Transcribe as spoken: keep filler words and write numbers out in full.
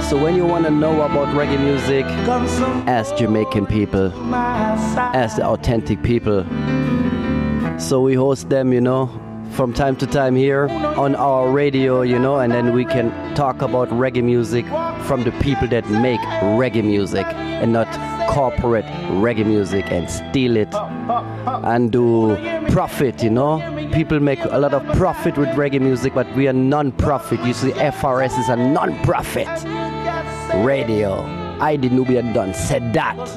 So when you want to know about reggae music, ask Jamaican people, ask the authentic people. So we host them, you know, from time to time here on our radio, you know, and then we can talk about reggae music from the people that make reggae music and not corporate reggae music and steal it and do profit, you know. People make a lot of profit with reggae music, but we are non-profit. You see, F R S is a non-profit radio. I, the Nubian Don, said that.